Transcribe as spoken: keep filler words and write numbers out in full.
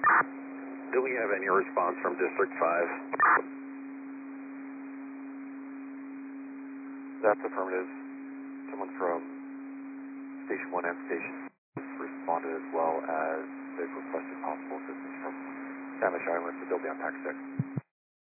Do we have any response from District five? That's affirmative. Someone from Station one and Station responded, as well as they've requested possible assistance from Sandwich Island, so they'll be on Pack six.